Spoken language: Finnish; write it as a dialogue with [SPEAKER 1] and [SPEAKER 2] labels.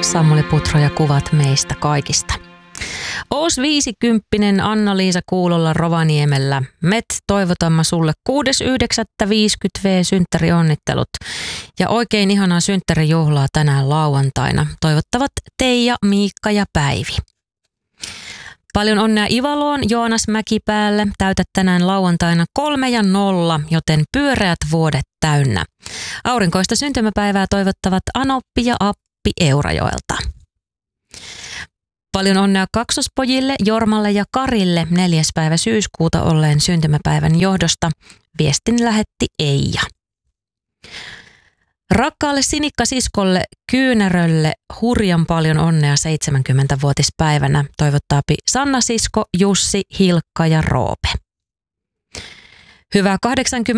[SPEAKER 1] Samuli Putro ja kuvat meistä kaikista. Oos 50 Anna-Liisa kuulolla Rovaniemellä. Me toivotamme sulle 6.9.50 synttärionnittelut. Ja oikein ihanaa synttärijuhlaa tänään lauantaina. Toivottavat Teija, Miikka ja Päivi. Paljon onnea Ivaloon, Joonas Mäkipäälle. Täytät tänään lauantaina 3 ja 0, joten pyöreät vuodet täynnä. Aurinkoista syntymäpäivää toivottavat Anoppi ja Appi Eurajoelta. Paljon onnea kaksospojille Jormalle ja Karille 4. päivä syyskuuta olleen syntymäpäivän johdosta. Viestin lähetti Eija. Rakkaalle sinikkasiskolle Kyynärölle hurjan paljon onnea 70-vuotispäivänä toivottaapi Sanna sisko, Jussi, Hilkka ja Roope. Hyvää